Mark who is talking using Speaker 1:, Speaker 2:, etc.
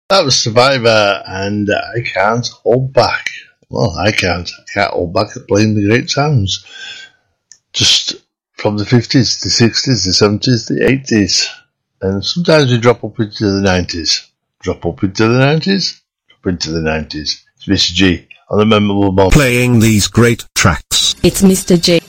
Speaker 1: That was Survivor, and I can't hold back. Well, I can't hold back at playing the great sounds. Just from the 50s, the 60s, the 70s, the 80s. And sometimes we drop up into the 90s. Drop into the 90s. It's Mr. G on the Memorable Moments.
Speaker 2: Playing these great tracks.
Speaker 3: It's Mr. J.